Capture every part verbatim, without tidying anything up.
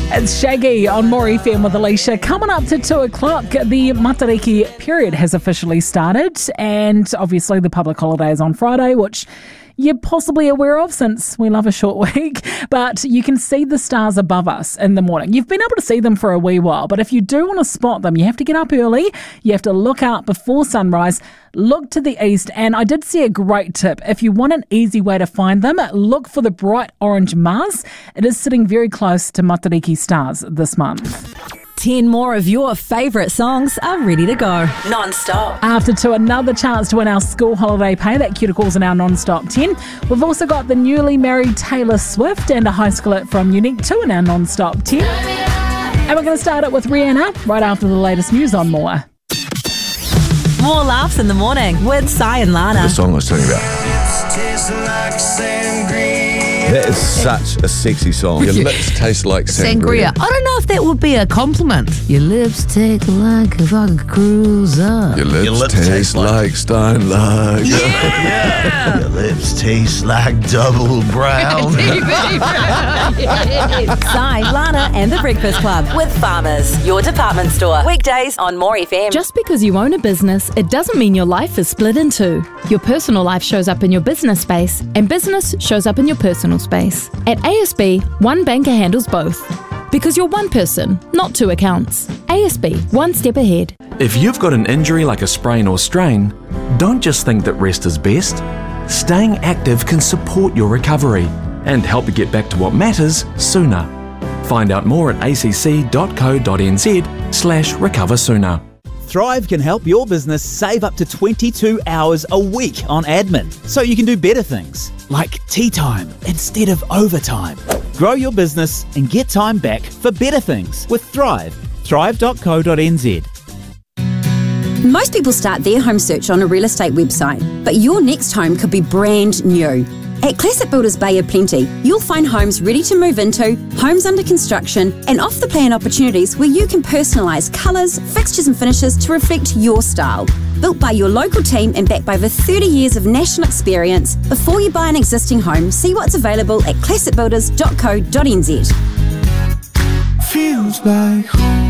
It's Shaggy on More F M with Alicia. Coming up to two o'clock, the Matariki period has officially started, and obviously the public holiday is on Friday, which you're possibly aware of since we love a short week, but you can see the stars above us in the morning. You've been able to see them for a wee while, but if you do want to spot them, you have to get up early, you have to look out before sunrise, look to the east, and I did see a great tip. If you want an easy way to find them, look for the bright orange Mars. It is sitting very close to Matariki stars this month. Ten more of your favourite songs are ready to go. Non-stop. After two, another chance to win our school holiday pay. That cuticle's in our non-stop ten. We've also got the newly married Taylor Swift and a high school hit from Unique two in our non-stop ten. And we're going to start it with Rihanna right after the latest news on More. More laughs in the morning with Sai and Lana. The song I was telling you about. That is such a sexy song. Your lips taste like sangria. Sangria. I don't know if that would be a compliment. Your lips taste like a vodka cruiser. Your lips, Your lips taste, taste like, like Stone Lager. Yeah. Your lips taste like double brown. Sai, Lana and the Breakfast Club. With Farmers, your department store. Weekdays on More F M. Just because you own a business, it doesn't mean your life is split in two. Your personal life shows up in your business space, and business shows up in your personal space. At A S B, one banker handles both. Because you're one person, not two accounts. A S B, one step ahead. If you've got an injury like a sprain or strain, don't just think that rest is best. Staying active can support your recovery and help you get back to what matters sooner. Find out more at acc.co.nz slash recover sooner. Thrive can help your business save up to twenty-two hours a week on admin, so you can do better things, like tea time instead of overtime. Grow your business and get time back for better things with Thrive. thrive dot co dot n z. Most people start their home search on a real estate website, but your next home could be brand new. At Classic Builders Bay of Plenty, you'll find homes ready to move into, homes under construction, and off-the-plan opportunities where you can personalise colours, fixtures and finishes to reflect your style. Built by your local team and backed by over thirty years of national experience, before you buy an existing home, see what's available at classic builders dot co dot n z. Feels like home.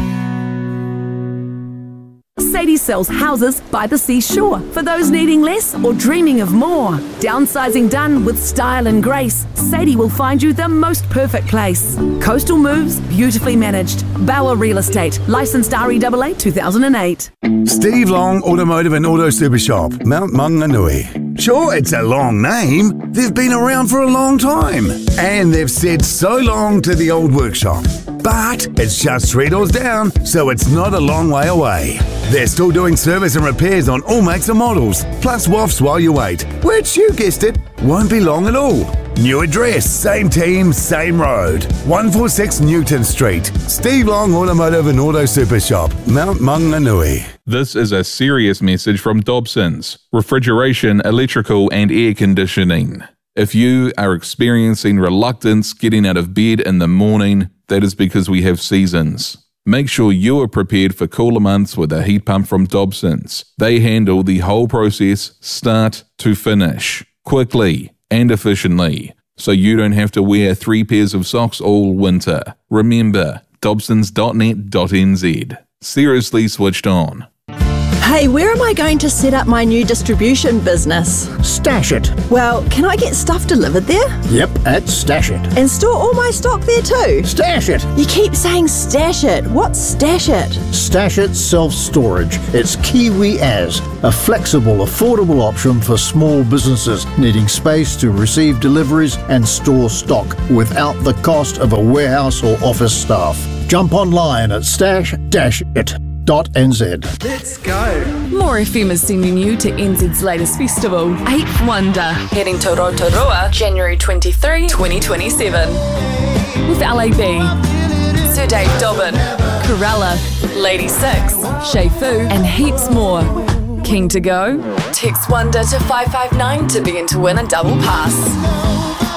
Sadie sells houses by the seashore for those needing less or dreaming of more. Downsizing done with style and grace, Sadie will find you the most perfect place. Coastal moves, beautifully managed. Bauer Real Estate, licensed R E A A two thousand eight. Steve Long Automotive and Auto Super Shop, Mount Maunganui. Sure, it's a long name. They've been around for a long time. And they've said so long to the old workshop. But it's just three doors down, so it's not a long way away. They're still doing service and repairs on all makes and models, plus W A Fs while you wait, which, you guessed it, won't be long at all. New address, same team, same road. one forty-six Newton Street. Steve Long Automotive and Auto Super Shop, Mount Maunganui. This is a serious message from Dobsons, refrigeration, electrical and air conditioning. If you are experiencing reluctance getting out of bed in the morning, that is because we have seasons. Make sure you are prepared for cooler months with a heat pump from Dobsons. They handle the whole process, start to finish, quickly and efficiently, so you don't have to wear three pairs of socks all winter. Remember, dobsons dot net dot n z. Seriously switched on. Hey, where am I going to set up my new distribution business? Stash It. Well, can I get stuff delivered there? Yep, at Stash It. And store all my stock there too? Stash It. You keep saying Stash It. What's Stash It? Stash It Self-Storage. It's Kiwi As, a flexible, affordable option for small businesses needing space to receive deliveries and store stock without the cost of a warehouse or office staff. Jump online at stash dash it dot n z. Let's go. More F M is sending you to N Z's latest festival, Eighth Wonder, heading to Rotorua, January twenty-third, twenty twenty-seven. With L A B, Sir Dave Dobbin, Corella, Lady Six, Shay Fu, and heaps more. Keen to go? Text Wonder to five five nine to begin to win a double pass.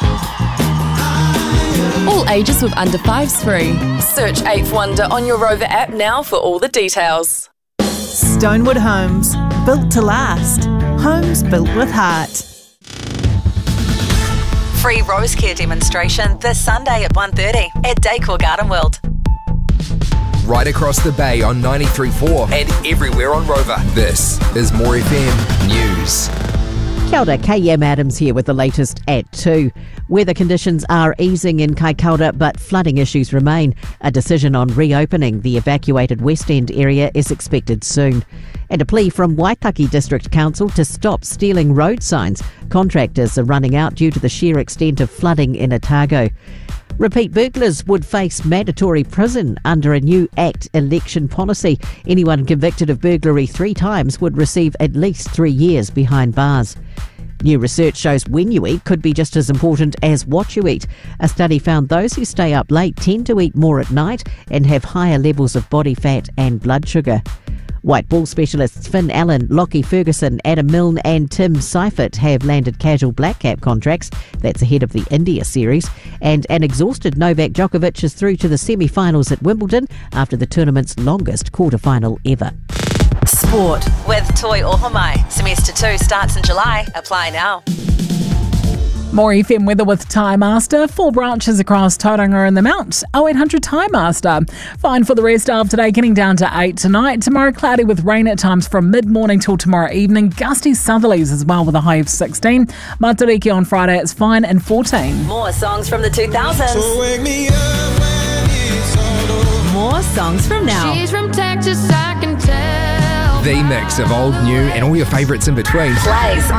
All ages with under fives free. Search Eighth Wonder on your Rover app now for all the details. Stonewood Homes, built to last. Homes built with heart. Free Rose Care demonstration this Sunday at one thirty at Decor Garden World. right across the bay on ninety-three point four and everywhere on Rover. This is More F M News. Kia ora, K M Adams here with the latest at two. Weather conditions are easing in Kaikoura, but flooding issues remain. A decision on reopening the evacuated West End area is expected soon. And a plea from Waitaki District Council to stop stealing road signs. Contractors are running out due to the sheer extent of flooding in Otago. Repeat burglars would face mandatory prison under a new Act election policy. Anyone convicted of burglary three times would receive at least three years behind bars. New research shows when you eat could be just as important as what you eat. A study found those who stay up late tend to eat more at night and have higher levels of body fat and blood sugar. White ball specialists Finn Allen, Lockie Ferguson, Adam Milne and Tim Seifert have landed casual black cap contracts. That's ahead of the India series. And an exhausted Novak Djokovic is through to the semi-finals at Wimbledon after the tournament's longest quarter-final ever. Sport with Toi Ohomai. Semester two starts in July. Apply now. More F M weather with Tyre Master. Four branches across Tauranga and the Mount. oh eight hundred Tyre Master. Fine for the rest of today, getting down to eight tonight. Tomorrow cloudy with rain at times from mid-morning till tomorrow evening. Gusty southerlies as well with a high of sixteen. Matariki on Friday, it's fine and fourteen. More songs from the two thousands. So wake me up when it's all over. More songs from now. She's from Texas, I can tell. The mix of old, new and all your favourites in between. Plays